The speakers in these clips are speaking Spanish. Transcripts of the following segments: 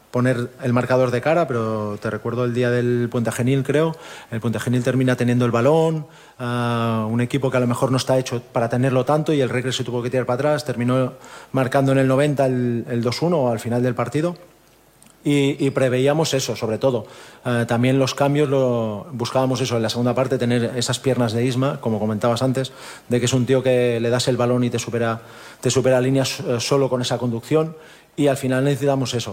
poner el marcador de cara, pero te recuerdo el día del Puente Genil, creo. El Puente Genil termina teniendo el balón, un equipo que a lo mejor no está hecho para tenerlo tanto, y el Recre se tuvo que tirar para atrás, terminó marcando en el 90 el 2-1 al final del partido. Y preveíamos eso, sobre todo. También los cambios, buscábamos eso en la segunda parte, tener esas piernas de Isma, como comentabas antes, de que es un tío que le das el balón y te supera líneas solo con esa conducción, y al final necesitamos eso.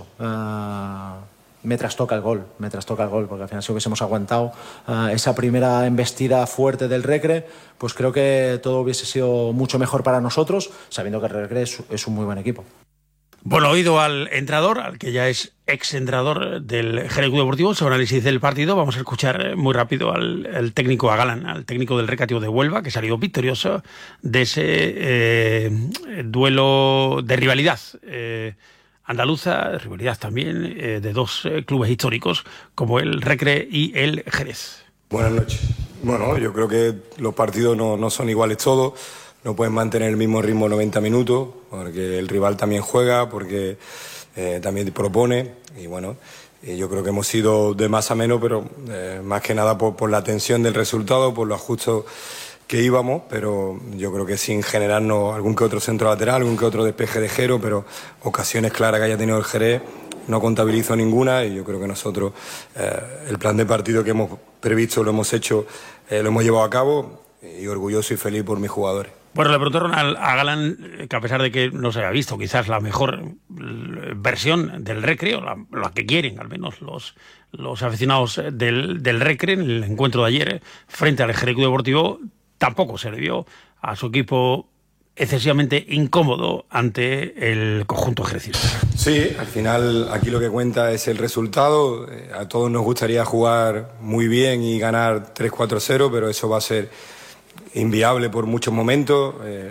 Me trastoca el gol, porque al final si hubiésemos aguantado esa primera embestida fuerte del Recre, pues creo que todo hubiese sido mucho mejor para nosotros, sabiendo que el Recre es un muy buen equipo. Bueno, oído al entrenador, al que ya es ex-entrenador del Jerez Club Deportivo, sobre análisis del partido. Vamos a escuchar muy rápido al técnico, a Galán, al técnico del Recreativo de Huelva, que salió victorioso de ese duelo de rivalidad andaluza, rivalidad también de dos clubes históricos como el Recre y el Jerez. Buenas noches. Bueno, yo creo que los partidos no son iguales todos. No pueden mantener el mismo ritmo 90 minutos, porque el rival también juega, porque también propone. Y bueno, yo creo que hemos sido de más a menos, pero más que nada por la tensión del resultado, por lo justo que íbamos, pero yo creo que sin generarnos algún que otro centro lateral, algún que otro despeje de Jero, pero ocasiones claras que haya tenido el Jerez no contabilizo ninguna, y yo creo que nosotros el plan de partido que hemos previsto lo hemos hecho, lo hemos llevado a cabo, y orgulloso y feliz por mis jugadores. Bueno, le preguntaron a Galán que, a pesar de que no se haya visto quizás la mejor versión del Recre, o la que quieren al menos los aficionados del Recre, en el encuentro de ayer frente al Jerez Club Deportivo, tampoco se le vio a su equipo excesivamente incómodo ante el conjunto jerezista. Sí, al final aquí lo que cuenta es el resultado. A todos nos gustaría jugar muy bien y ganar 3-4-0, pero eso va a ser inviable por muchos momentos.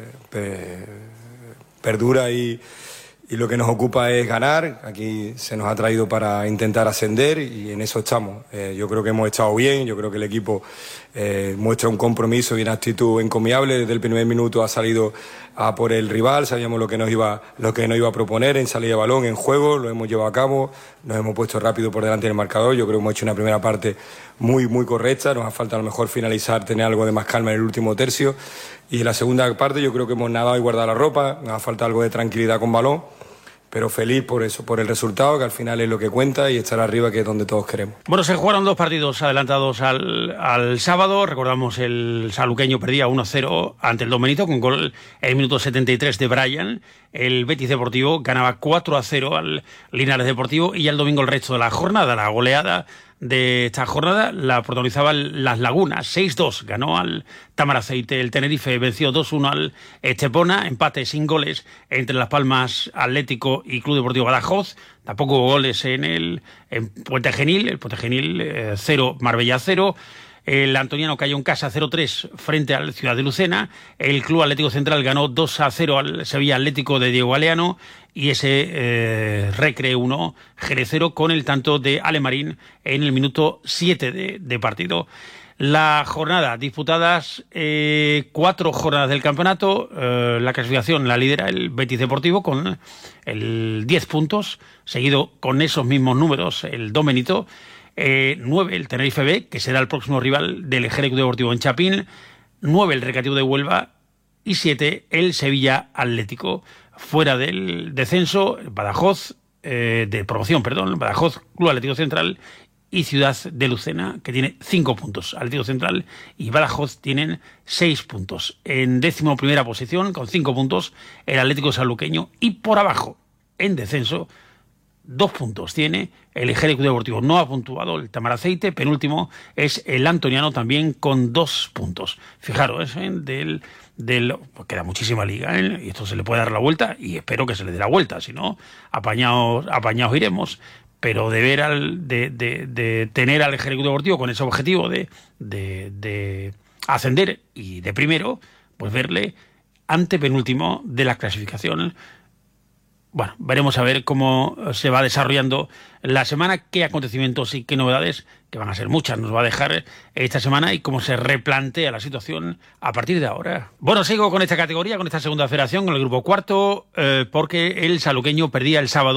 Perdura y lo que nos ocupa es ganar. Aquí se nos ha traído para intentar ascender y en eso estamos. Yo creo que hemos estado bien, yo creo que el equipo muestra un compromiso y una actitud encomiable. Desde el primer minuto ha salido a por el rival, sabíamos lo que nos iba a proponer en salida de balón, en juego, lo hemos llevado a cabo, nos hemos puesto rápido por delante del marcador. Yo creo que hemos hecho una primera parte muy, muy correcta, nos ha faltado a lo mejor finalizar, tener algo de más calma en el último tercio, y en la segunda parte yo creo que hemos nadado y guardado la ropa, nos ha faltado algo de tranquilidad con balón, pero feliz por eso, por el resultado, que al final es lo que cuenta, y estar arriba, que es donde todos queremos. Bueno, se jugaron dos partidos adelantados al sábado. Recordamos, el saluqueño perdía 1-0 ante el Don Benito con gol en el minuto 73 de Brian. El Betis Deportivo ganaba 4-0 al Linares Deportivo, y ya el domingo el resto de la jornada, la goleada de esta jornada, la protagonizaban las Lagunas. 6-2 ganó al Tamaraceite. El Tenerife venció 2-1 al Estepona. Empate sin goles entre Las Palmas Atlético y Club Deportivo Badajoz. Tampoco hubo goles en Puente Genil. El Puente Genil 0, Marbella 0. El Antoniano cayó en casa 0-3 frente al Ciudad de Lucena. El Club Atlético Central ganó 2-0 al Sevilla Atlético de Diego Galeano. Y ese Recre 1, Jerez 0, con el tanto de Alemarín en el minuto 7 de partido. La jornada, disputadas 4 jornadas del campeonato. La clasificación la lidera el Betis Deportivo con el 10 puntos, seguido con esos mismos números el Don Benito. 9 el Tenerife B, que será el próximo rival del Jerez Club Deportivo en Chapín. 9 el Recreativo de Huelva y 7 el Sevilla Atlético. Fuera del descenso, Badajoz, de promoción, perdón, Badajoz, Club Atlético Central y Ciudad de Lucena, que tiene 5 puntos. Atlético Central y Badajoz tienen 6 puntos. En 11ª posición, con 5 puntos, el Atlético Sanluqueño, y por abajo, en descenso, 2 puntos tiene el Jerez Club Deportivo. No ha puntuado el Tamaraceite. Penúltimo es el Antoniano, también con 2 puntos. Fijaros, pues queda muchísima liga, y esto se le puede dar la vuelta, y espero que se le dé la vuelta. Si no, apañados iremos. Pero de tener al Jerez Club Deportivo con ese objetivo de ascender y de primero, pues verle antepenúltimo de la clasificación. Bueno, veremos a ver cómo se va desarrollando la semana, qué acontecimientos y qué novedades, que van a ser muchas, nos va a dejar esta semana, y cómo se replantea la situación a partir de ahora. Bueno, sigo con esta categoría, con esta segunda federación, con el grupo cuarto, porque el saluqueño perdía el sábado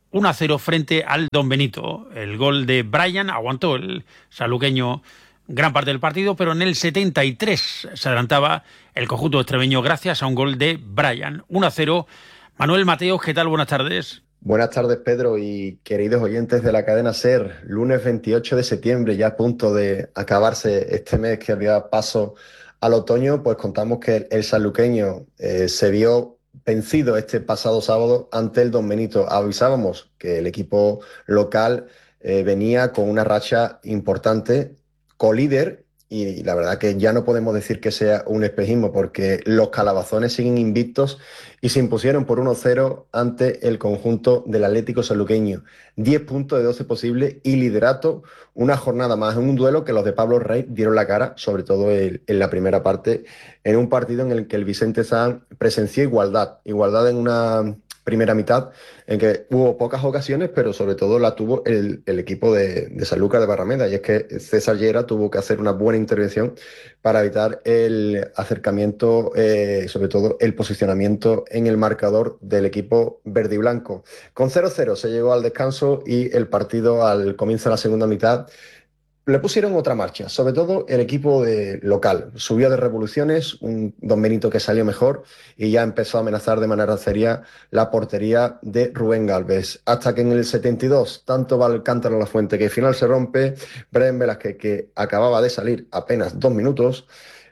1-0 frente al Don Benito. El gol de Bryan aguantó el sanluqueño gran parte del partido, pero en el 73 se adelantaba el conjunto extremeño gracias a un gol de Bryan. 1-0. Manuel Mateos, ¿qué tal? Buenas tardes. Buenas tardes, Pedro, y queridos oyentes de la cadena SER. Lunes 28 de septiembre, ya a punto de acabarse este mes que había paso al otoño, pues contamos que el sanluqueño se vio vencido este pasado sábado ante el Don Benito. Avisábamos que el equipo local venía con una racha importante, colíder, y la verdad que ya no podemos decir que sea un espejismo porque los calabazones siguen invictos y se impusieron por 1-0 ante el conjunto del Atlético sanluqueño. 10 puntos de 12 posibles y liderato una jornada más en un duelo que los de Pablo Rey dieron la cara, sobre todo en la primera parte, en un partido en el que el Vicente Sanz presenció igualdad en una primera mitad en que hubo pocas ocasiones, pero sobre todo la tuvo el equipo de Sanlúcar de Barrameda, y es que César Llera tuvo que hacer una buena intervención para evitar el acercamiento, sobre todo el posicionamiento en el marcador del equipo verde y blanco. Con 0-0 se llegó al descanso y el partido al comienzo de la segunda mitad le pusieron otra marcha, sobre todo el equipo local. Subió de revoluciones, un Don Benito que salió mejor y ya empezó a amenazar de manera seria la portería de Rubén Gálvez. Hasta que en el 72, tanto va el cántaro a la fuente que al final se rompe, Brian Velázquez, que acababa de salir apenas 2 minutos,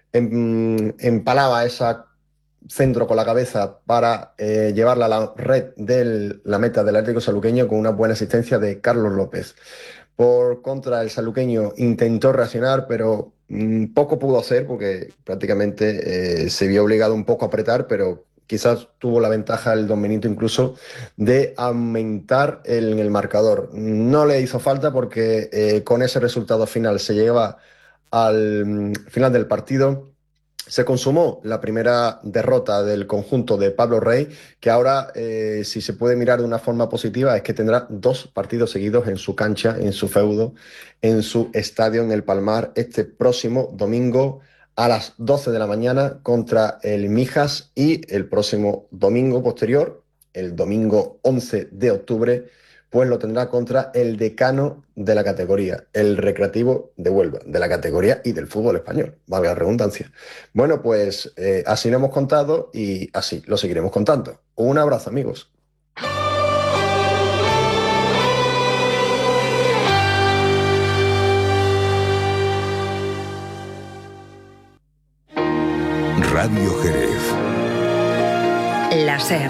empalaba esa centro con la cabeza para llevarla a la red de la meta del Atlético sanluqueño con una buena asistencia de Carlos López. Por contra, el sanluqueño intentó reaccionar, pero poco pudo hacer porque prácticamente se vio obligado un poco a apretar, pero quizás tuvo la ventaja el Don Benito incluso de aumentar el marcador. No le hizo falta porque con ese resultado final se llegaba al final del partido. Se consumó la primera derrota del conjunto de Pablo Rey, que ahora, si se puede mirar de una forma positiva, es que tendrá 2 partidos seguidos en su cancha, en su feudo, en su estadio en el Palmar, este próximo domingo a las 12 de la mañana contra el Mijas, y el próximo domingo posterior, el domingo 11 de octubre, pues lo tendrá contra el decano de la categoría, el Recreativo de Huelva, de la categoría y del fútbol español, valga la redundancia. Bueno, pues así lo hemos contado y así lo seguiremos contando. Un abrazo, amigos. Radio Jerez. La SER.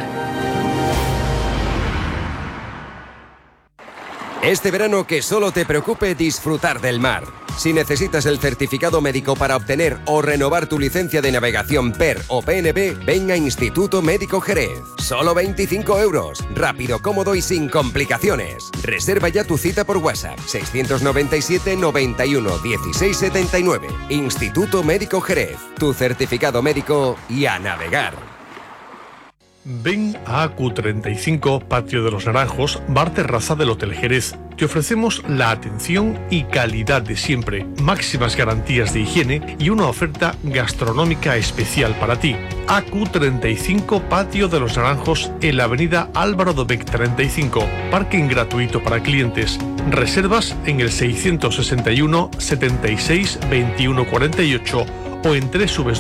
Este verano que solo te preocupe disfrutar del mar. Si necesitas el certificado médico para obtener o renovar tu licencia de navegación PER o PNB, ven a Instituto Médico Jerez. Solo 25 euros. Rápido, cómodo y sin complicaciones. Reserva ya tu cita por WhatsApp. 697 91 16 79. Instituto Médico Jerez. Tu certificado médico y a navegar. Ven a AQ35, Patio de los Naranjos, bar terraza del Hotel Jerez. Te ofrecemos la atención y calidad de siempre, máximas garantías de higiene y una oferta gastronómica especial para ti. AQ35, Patio de los Naranjos, en la avenida Álvaro Dobech 35, parking gratuito para clientes. Reservas en el 661 76 21 48 o en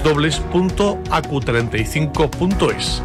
www.acu35.es.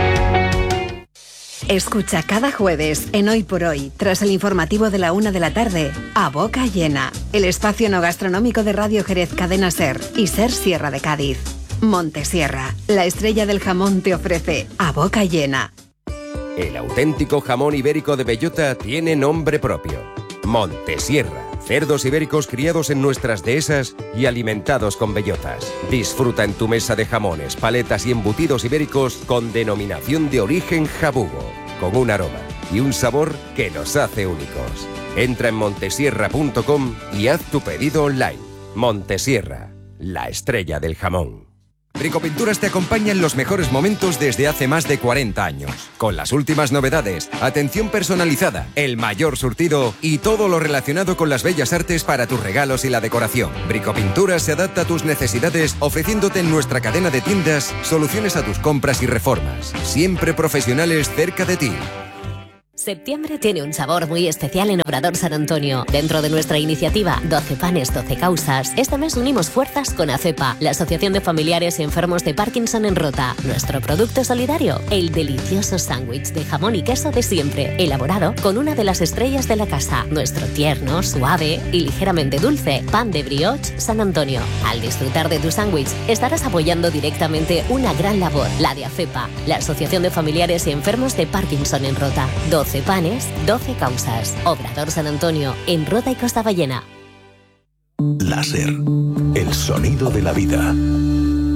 Escucha cada jueves en Hoy por Hoy, tras el informativo de la 1 de la tarde, A Boca Llena, el espacio no gastronómico de Radio Jerez Cadena SER y SER Sierra de Cádiz. Montesierra, la estrella del jamón, te ofrece A Boca Llena. El auténtico jamón ibérico de bellota tiene nombre propio. Montesierra. Cerdos ibéricos criados en nuestras dehesas y alimentados con bellotas. Disfruta en tu mesa de jamones, paletas y embutidos ibéricos con denominación de origen jabugo, con un aroma y un sabor que los hace únicos. Entra en montesierra.com y haz tu pedido online. Montesierra, la estrella del jamón. Bricopinturas te acompaña en los mejores momentos desde hace más de 40 años. Con las últimas novedades, atención personalizada, el mayor surtido y todo lo relacionado con las bellas artes para tus regalos y la decoración. Bricopinturas se adapta a tus necesidades, ofreciéndote en nuestra cadena de tiendas soluciones a tus compras y reformas. Siempre profesionales cerca de ti. Septiembre tiene un sabor muy especial en Obrador San Antonio. Dentro de nuestra iniciativa 12 panes, 12 causas, este mes unimos fuerzas con ACEPA, la Asociación de Familiares y Enfermos de Parkinson en Rota. Nuestro producto solidario, el delicioso sándwich de jamón y queso de siempre, elaborado con una de las estrellas de la casa. Nuestro tierno, suave y ligeramente dulce pan de brioche San Antonio. Al disfrutar de tu sándwich, estarás apoyando directamente una gran labor, la de ACEPA, la Asociación de Familiares y Enfermos de Parkinson en Rota. 12 panes, 12 causas. Obrador San Antonio, en Rota y Costa Ballena. Láser, el sonido de la vida.